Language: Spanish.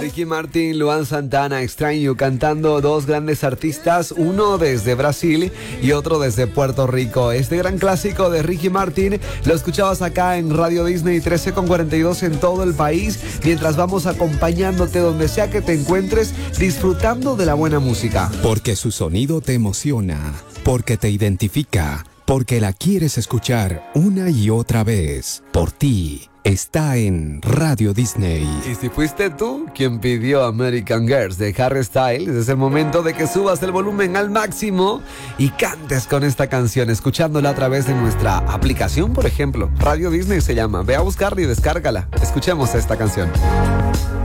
Ricky Martin, Luan Santana, Extraño, cantando dos grandes artistas, uno desde Brasil y otro desde Puerto Rico. Este gran clásico de Ricky Martin lo escuchabas acá en Radio Disney 13:42 en todo el país, mientras vamos acompañándote donde sea que te encuentres, disfrutando de la buena música. Porque su sonido te emociona, porque te identifica, porque la quieres escuchar una y otra vez. Por ti. Está en Radio Disney. Y si fuiste tú quien pidió American Girls de Harry Styles, es el momento de que subas el volumen al máximo y cantes con esta canción, escuchándola a través de nuestra aplicación, por ejemplo. Radio Disney se llama. Ve a buscarla y descárgala. Escuchemos esta canción.